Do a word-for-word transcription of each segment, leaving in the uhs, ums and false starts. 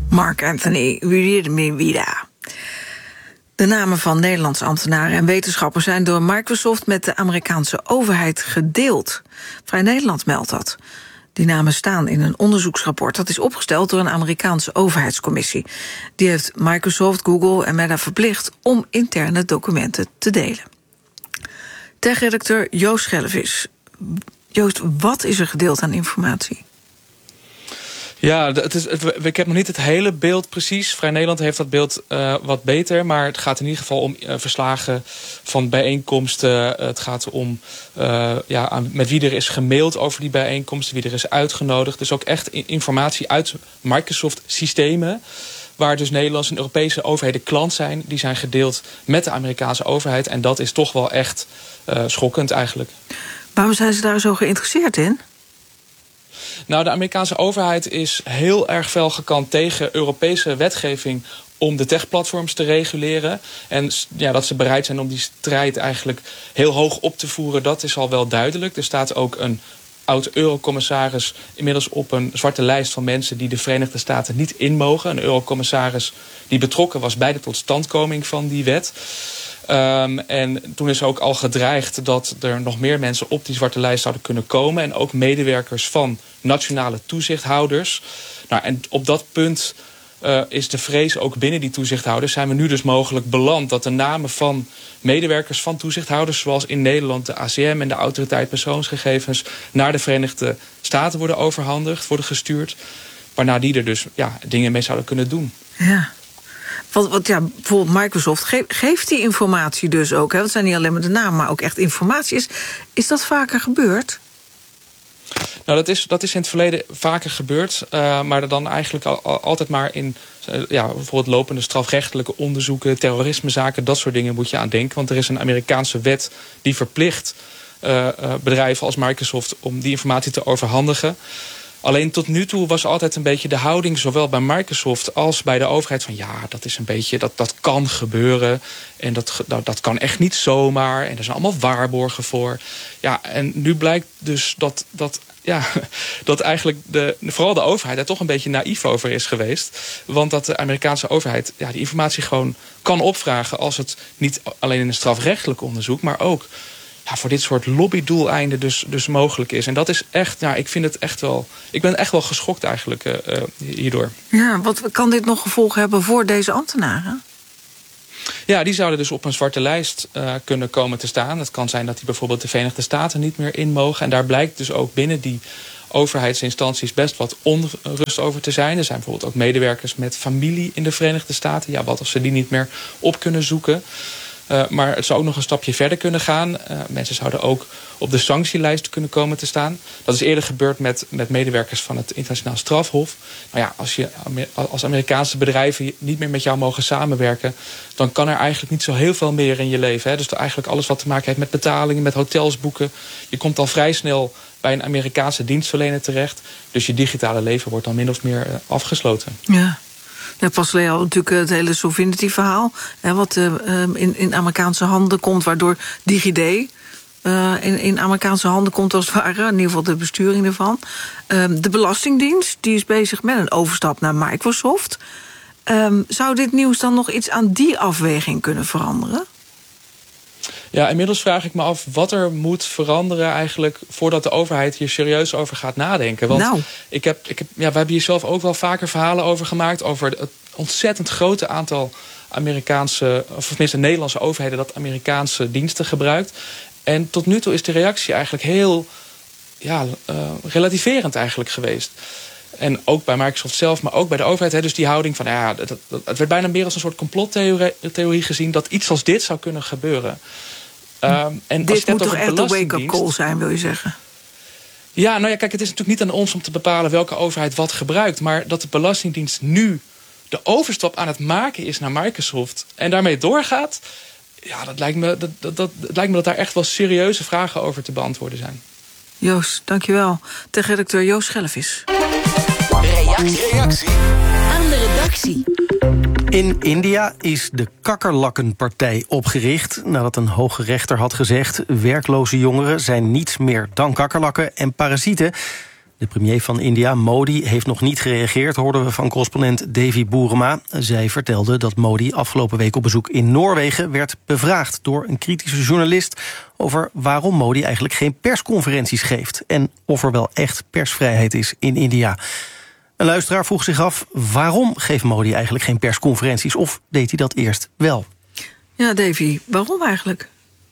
Mark Anthony Wieringa. De namen van Nederlandse ambtenaren en wetenschappers zijn door Microsoft met de Amerikaanse overheid gedeeld. Vrij Nederland meldt dat. Die namen staan in een onderzoeksrapport dat is opgesteld door een Amerikaanse overheidscommissie. Die heeft Microsoft, Google en Meta verplicht om interne documenten te delen. Tech-redacteur Joost Schellevis. Joost, wat is er gedeeld aan informatie? Ja, het is, het, ik heb nog niet het hele beeld precies. Vrij Nederland heeft dat beeld uh, wat beter. Maar het gaat in ieder geval om uh, verslagen van bijeenkomsten. Uh, het gaat om uh, ja, aan, met wie er is gemaild over die bijeenkomsten. Wie er is uitgenodigd. Dus ook echt informatie uit Microsoft-systemen. Waar dus Nederlandse en Europese overheden klant zijn. Die zijn gedeeld met de Amerikaanse overheid. En dat is toch wel echt uh, schokkend eigenlijk. Waarom zijn ze daar zo geïnteresseerd in? Nou, de Amerikaanse overheid is heel erg fel gekant tegen Europese wetgeving om de techplatforms te reguleren. En ja, dat ze bereid zijn om die strijd eigenlijk heel hoog op te voeren, dat is al wel duidelijk. Er staat ook een oud-eurocommissaris inmiddels op een zwarte lijst van mensen die de Verenigde Staten niet in mogen. Een eurocommissaris die betrokken was bij de totstandkoming van die wet. Um, en toen is ook al gedreigd dat er nog meer mensen op die zwarte lijst zouden kunnen komen. En ook medewerkers van nationale toezichthouders. Nou, en op dat punt uh, is de vrees ook binnen die toezichthouders. Zijn we nu dus mogelijk beland dat de namen van medewerkers van toezichthouders, zoals in Nederland de A C M en de Autoriteit Persoonsgegevens, naar de Verenigde Staten worden overhandigd, worden gestuurd. Waarna die er dus ja, dingen mee zouden kunnen doen. Ja. Want, want ja, bijvoorbeeld Microsoft ge- geeft die informatie dus ook. Hè? Dat zijn niet alleen maar de namen, maar ook echt informatie. Is, is dat vaker gebeurd? Nou, dat is, dat is in het verleden vaker gebeurd. Uh, maar dan eigenlijk al, al, altijd maar in uh, ja, bijvoorbeeld lopende strafrechtelijke onderzoeken, terrorismezaken, dat soort dingen moet je aan denken. Want er is een Amerikaanse wet die verplicht uh, uh, bedrijven als Microsoft om die informatie te overhandigen. Alleen tot nu toe was altijd een beetje de houding, zowel bij Microsoft als bij de overheid, van ja, dat is een beetje, dat, dat kan gebeuren. En dat, dat, dat kan echt niet zomaar. En er zijn allemaal waarborgen voor. Ja, en nu blijkt dus dat, dat, ja, dat eigenlijk de, vooral de overheid er toch een beetje naïef over is geweest. Want dat de Amerikaanse overheid ja, die informatie gewoon kan opvragen als het niet alleen in een strafrechtelijk onderzoek, maar ook ja, voor dit soort lobbydoeleinden dus, dus mogelijk is. En dat is echt, ja, ik vind het echt wel, ik ben echt wel geschokt eigenlijk uh, uh, hierdoor. Ja, wat kan dit nog gevolgen hebben voor deze ambtenaren? Ja, die zouden dus op een zwarte lijst uh, kunnen komen te staan. Het kan zijn dat die bijvoorbeeld de Verenigde Staten niet meer in mogen. En daar blijkt dus ook binnen die overheidsinstanties best wat onrust over te zijn. Er zijn bijvoorbeeld ook medewerkers met familie in de Verenigde Staten. Ja, wat als ze die niet meer op kunnen zoeken? Uh, maar het zou ook nog een stapje verder kunnen gaan. Uh, mensen zouden ook op de sanctielijst kunnen komen te staan. Dat is eerder gebeurd met, met medewerkers van het internationaal strafhof. Nou ja, als je als Amerikaanse bedrijven niet meer met jou mogen samenwerken, dan kan er eigenlijk niet zo heel veel meer in je leven. Hè? Dus eigenlijk alles wat te maken heeft met betalingen, met hotels boeken. Je komt al vrij snel bij een Amerikaanse dienstverlener terecht. Dus je digitale leven wordt dan min of meer uh, afgesloten. Ja. Ja, pas alleen al natuurlijk het hele Sofinity-verhaal, hè, wat uh, in, in Amerikaanse handen komt, waardoor DigiD uh, in, in Amerikaanse handen komt als het ware, in ieder geval de besturing ervan. Uh, de Belastingdienst, die is bezig met een overstap naar Microsoft. Um, zou dit nieuws dan nog iets aan die afweging kunnen veranderen? Ja, inmiddels vraag ik me af wat er moet veranderen eigenlijk voordat de overheid hier serieus over gaat nadenken. Want nou. ik heb, ik heb, ja, we hebben hier zelf ook wel vaker verhalen over gemaakt, over het ontzettend grote aantal Amerikaanse, of tenminste Nederlandse overheden dat Amerikaanse diensten gebruikt. En tot nu toe is de reactie eigenlijk heel ja, uh, relativerend eigenlijk geweest. En ook bij Microsoft zelf, maar ook bij de overheid. Hè, dus die houding van, ja, dat, dat, het werd bijna meer als een soort complottheorie gezien dat iets als dit zou kunnen gebeuren. Um, en dit als je moet toch echt een wake-up call zijn, wil je zeggen? Ja, nou ja, kijk, het is natuurlijk niet aan ons om te bepalen welke overheid wat gebruikt. Maar dat de Belastingdienst nu de overstap aan het maken is naar Microsoft en daarmee doorgaat, ja, dat lijkt me dat, dat, dat, het lijkt me dat daar echt wel serieuze vragen over te beantwoorden zijn. Joost, dankjewel. Tech-redacteur Joost Schellevis. Reactie. Reactie aan de redactie. In India is de Kakkerlakkenpartij opgericht nadat een hoge rechter had gezegd: werkloze jongeren zijn niets meer dan kakkerlakken en parasieten. De premier van India, Modi, heeft nog niet gereageerd, hoorden we van correspondent Davy Boerema. Zij vertelde dat Modi afgelopen week op bezoek in Noorwegen werd bevraagd door een kritische journalist over waarom Modi eigenlijk geen persconferenties geeft en of er wel echt persvrijheid is in India. Een luisteraar vroeg zich af, waarom geeft Modi eigenlijk geen persconferenties, of deed hij dat eerst wel? Ja, Davy, waarom eigenlijk?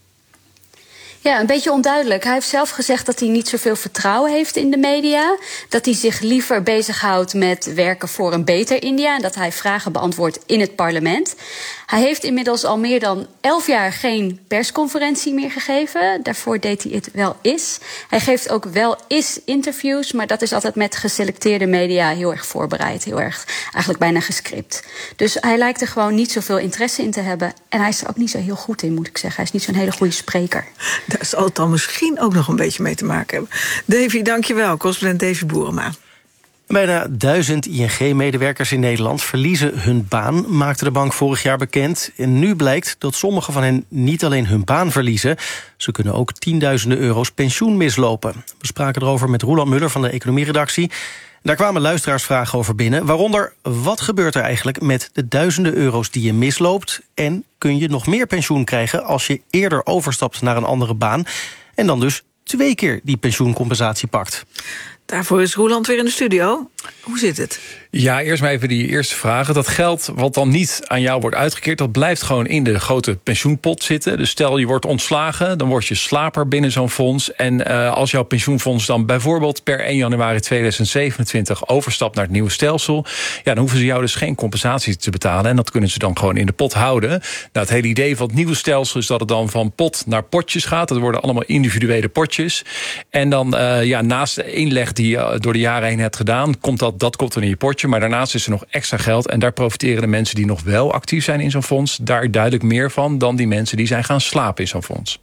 Ja, een beetje onduidelijk. Hij heeft zelf gezegd dat hij niet zoveel vertrouwen heeft in de media. Dat hij zich liever bezighoudt met werken voor een beter India. En dat hij vragen beantwoordt in het parlement. Hij heeft inmiddels al meer dan elf jaar geen persconferentie meer gegeven. Daarvoor deed hij het wel eens. Hij geeft ook wel eens interviews. Maar dat is altijd met geselecteerde media heel erg voorbereid. Heel erg eigenlijk bijna gescript. Dus hij lijkt er gewoon niet zoveel interesse in te hebben. En hij is er ook niet zo heel goed in, moet ik zeggen. Hij is niet zo'n hele goede spreker. Daar zal het dan misschien ook nog een beetje mee te maken hebben. Davy, dankjewel. Correspondent Davy Boerema. Bijna duizend I N G-medewerkers in Nederland verliezen hun baan, maakte de bank vorig jaar bekend. En nu blijkt dat sommigen van hen niet alleen hun baan verliezen, ze kunnen ook tienduizenden euro's pensioen mislopen. We spraken erover met Roland Muller van de economieredactie. Daar kwamen luisteraarsvragen over binnen, waaronder wat gebeurt er eigenlijk met de duizenden euro's die je misloopt en kun je nog meer pensioen krijgen als je eerder overstapt naar een andere baan en dan dus twee keer die pensioencompensatie pakt. Daarvoor is Roland weer in de studio. Hoe zit het? Ja, eerst maar even die eerste vragen. Dat geld wat dan niet aan jou wordt uitgekeerd, dat blijft gewoon in de grote pensioenpot zitten. Dus stel je wordt ontslagen, dan word je slaper binnen zo'n fonds. En uh, als jouw pensioenfonds dan bijvoorbeeld per één januari tweeduizend zevenentwintig overstapt naar het nieuwe stelsel, ja, dan hoeven ze jou dus geen compensatie te betalen. En dat kunnen ze dan gewoon in de pot houden. Nou, het hele idee van het nieuwe stelsel is dat het dan van pot naar potjes gaat. Dat worden allemaal individuele potjes. En dan uh, ja, naast de inleg die je door de jaren heen hebt gedaan, komt dat, dat komt dan in je potje. Maar daarnaast is er nog extra geld. En daar profiteren de mensen die nog wel actief zijn in zo'n fonds daar duidelijk meer van dan die mensen die zijn gaan slapen in zo'n fonds.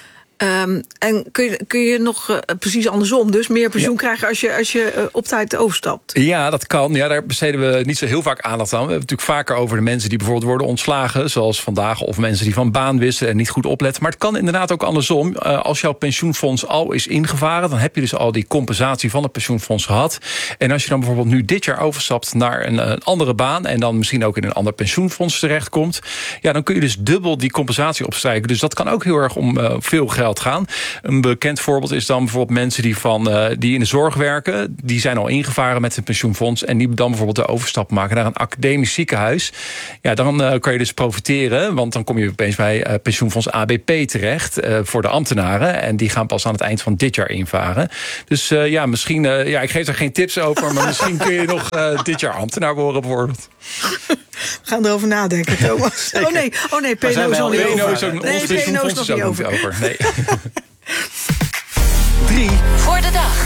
Um, en kun je, kun je nog uh, precies andersom, dus meer pensioen ja. krijgen als je, als je uh, op tijd overstapt? Ja, dat kan. Ja, daar besteden we niet zo heel vaak aandacht aan. We hebben het natuurlijk vaker over de mensen die bijvoorbeeld worden ontslagen, zoals vandaag, of mensen die van baan wisselen en niet goed opletten. Maar het kan inderdaad ook andersom. Uh, als jouw pensioenfonds al is ingevaren, dan heb je dus al die compensatie van het pensioenfonds gehad. En als je dan bijvoorbeeld nu dit jaar overstapt naar een, een andere baan en dan misschien ook in een ander pensioenfonds terechtkomt, ja, dan kun je dus dubbel die compensatie opstrijken. Dus dat kan ook heel erg om uh, veel geld gaan. Een bekend voorbeeld is dan bijvoorbeeld mensen die, van, uh, die in de zorg werken. Die zijn al ingevaren met een pensioenfonds en die dan bijvoorbeeld de overstap maken naar een academisch ziekenhuis. Ja, dan uh, kan je dus profiteren, want dan kom je opeens bij uh, pensioenfonds A B P terecht uh, voor de ambtenaren. En die gaan pas aan het eind van dit jaar invaren. Dus uh, ja, misschien, uh, ja, ik geef er geen tips over, maar misschien kun je nog uh, dit jaar ambtenaar worden bijvoorbeeld. We gaan erover nadenken, Thomas. Oh nee, oh nee, P N O is nog niet over. Nee, P N O is nog niet over. over. Nee. Drie voor de dag.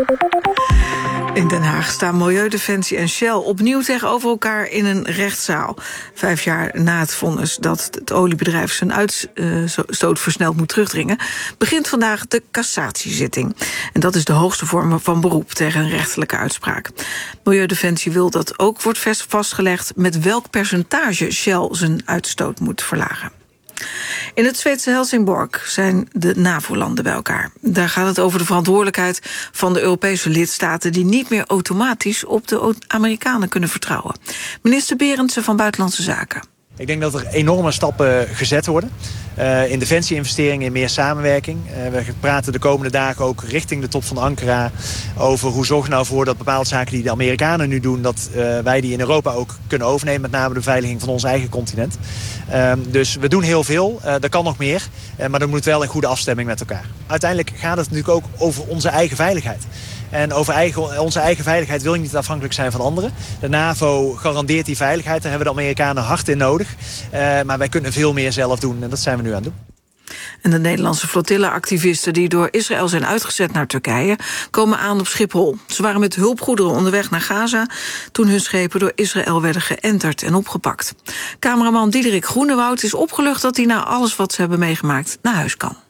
In Den Haag staan Milieudefensie en Shell opnieuw tegenover elkaar in een rechtszaal. Vijf jaar na het vonnis dat het oliebedrijf zijn uitstoot versneld moet terugdringen, begint vandaag de cassatiezitting. En dat is de hoogste vorm van beroep tegen een rechterlijke uitspraak. Milieudefensie wil dat ook wordt vastgelegd met welk percentage Shell zijn uitstoot moet verlagen. In het Zweedse Helsingborg zijn de NAVO-landen bij elkaar. Daar gaat het over de verantwoordelijkheid van de Europese lidstaten die niet meer automatisch op de Amerikanen kunnen vertrouwen. Minister Berendsen van Buitenlandse Zaken. Ik denk dat er enorme stappen gezet worden. Uh, in defensie-investeringen, in meer samenwerking. Uh, we praten de komende dagen ook richting de top van Ankara over hoe zorgen we nou voor dat bepaalde zaken die de Amerikanen nu doen, dat uh, wij die in Europa ook kunnen overnemen, met name de beveiliging van ons eigen continent. Uh, dus we doen heel veel, uh, er kan nog meer, uh, maar dat moet wel in goede afstemming met elkaar. Uiteindelijk gaat het natuurlijk ook over onze eigen veiligheid. En over eigen, onze eigen veiligheid wil je niet afhankelijk zijn van anderen. De NAVO garandeert die veiligheid, daar hebben de Amerikanen hard in nodig. Uh, maar wij kunnen veel meer zelf doen en dat zijn we nu aan het doen. En de Nederlandse flotille-activisten die door Israël zijn uitgezet naar Turkije komen aan op Schiphol. Ze waren met hulpgoederen onderweg naar Gaza toen hun schepen door Israël werden geënterd en opgepakt. Cameraman Diederik Groenewoud is opgelucht dat hij na alles wat ze hebben meegemaakt naar huis kan.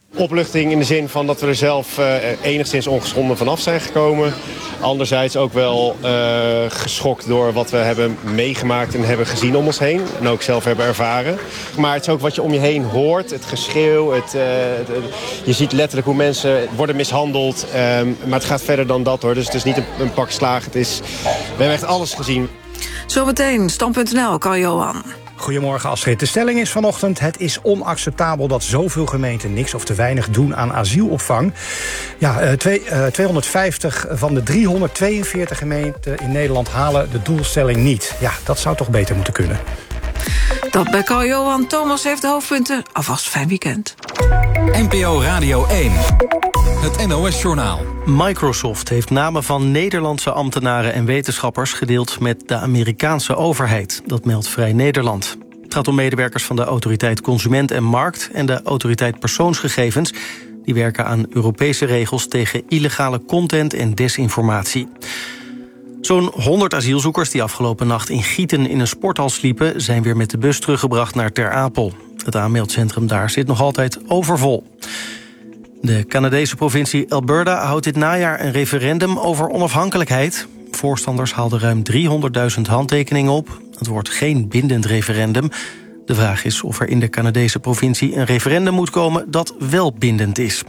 Opluchting in de zin van dat we er zelf uh, enigszins ongeschonden vanaf zijn gekomen. Anderzijds ook wel uh, geschokt door wat we hebben meegemaakt en hebben gezien om ons heen. En ook zelf hebben ervaren. Maar het is ook wat je om je heen hoort. Het geschreeuw. Het, uh, het, uh, je ziet letterlijk hoe mensen worden mishandeld. Um, maar het gaat verder dan dat hoor. Dus het is niet een, een pak slaag. Het is, we hebben echt alles gezien. Zometeen, stand punt n l, Carl-Johan. Goedemorgen Astrid. De stelling is vanochtend: het is onacceptabel dat zoveel gemeenten niks of te weinig doen aan asielopvang. Ja, uh, twee, uh, tweehonderdvijftig van de driehonderdtweeënveertig gemeenten in Nederland halen de doelstelling niet. Ja, dat zou toch beter moeten kunnen. Dat bij Carl-Johan. Thomas heeft de hoofdpunten. Alvast fijn weekend. N P O Radio één. Het N O S-journaal. Microsoft heeft namen van Nederlandse ambtenaren en wetenschappers gedeeld met de Amerikaanse overheid. Dat meldt Vrij Nederland. Het gaat om medewerkers van de Autoriteit Consument en Markt en de Autoriteit Persoonsgegevens. Die werken aan Europese regels tegen illegale content en desinformatie. Zo'n honderd asielzoekers die afgelopen nacht in Gieten in een sporthal sliepen, zijn weer met de bus teruggebracht naar Ter Apel. Het aanmeldcentrum daar zit nog altijd overvol. De Canadese provincie Alberta houdt dit najaar een referendum over onafhankelijkheid. Voorstanders haalden ruim driehonderdduizend handtekeningen op. Het wordt geen bindend referendum. De vraag is of er in de Canadese provincie een referendum moet komen dat wel bindend is.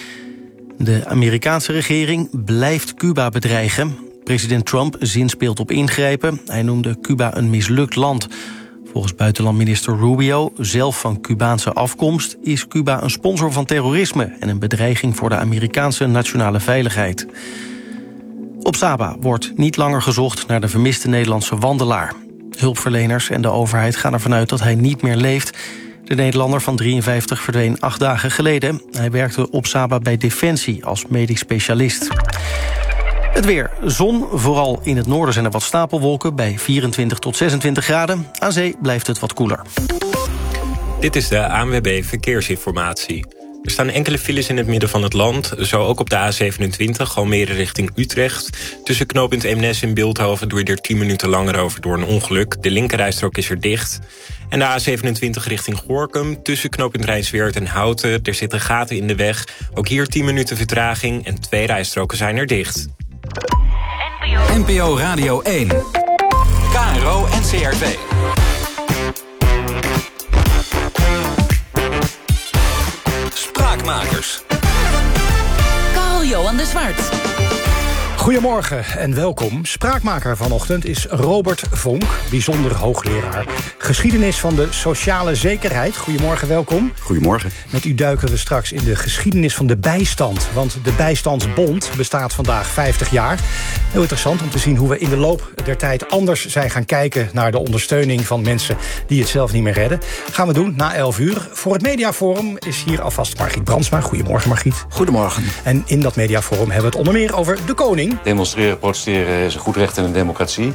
De Amerikaanse regering blijft Cuba bedreigen. President Trump zinspeelt op ingrijpen. Hij noemde Cuba een mislukt land. Volgens buitenlandminister Rubio, zelf van Cubaanse afkomst, is Cuba een sponsor van terrorisme en een bedreiging voor de Amerikaanse nationale veiligheid. Op Saba wordt niet langer gezocht naar de vermiste Nederlandse wandelaar. Hulpverleners en de overheid gaan ervan uit dat hij niet meer leeft. De Nederlander van drieënvijftig verdween acht dagen geleden. Hij werkte op Saba bij Defensie als medisch specialist. Het weer. Zon, vooral in het noorden zijn er wat stapelwolken bij vierentwintig tot zesentwintig graden. Aan zee blijft het wat koeler. Dit is de A N W B Verkeersinformatie. Er staan enkele files in het midden van het land. Zo ook op de A zevenentwintig, Almere richting Utrecht. Tussen knooppunt Eemnes en Bilthoven doe je er tien minuten langer over door een ongeluk. De linkerrijstrook is er dicht. En de A zevenentwintig richting Gorinchem. Tussen knooppunt Rijnsweert en Houten. Er zitten gaten in de weg. Ook hier tien minuten vertraging en twee rijstroken zijn er dicht. N P O Radio één. K R O en C R V. Spraakmakers. Carl-Johan de Zwart. Goedemorgen en welkom. Spraakmaker vanochtend is Robert Vonk, bijzonder hoogleraar geschiedenis van de sociale zekerheid. Goedemorgen, welkom. Goedemorgen. Met u duiken we straks in de geschiedenis van de bijstand. Want de Bijstandsbond bestaat vandaag vijftig jaar. Heel interessant om te zien hoe we in de loop der tijd anders zijn gaan kijken naar de ondersteuning van mensen die het zelf niet meer redden. Gaan we doen na elf uur. Voor het Mediaforum is hier alvast Margriet Brandsma. Goedemorgen, Margriet. Goedemorgen. En in dat Mediaforum hebben we het onder meer over de koning. Demonstreren, protesteren is een goed recht in een democratie.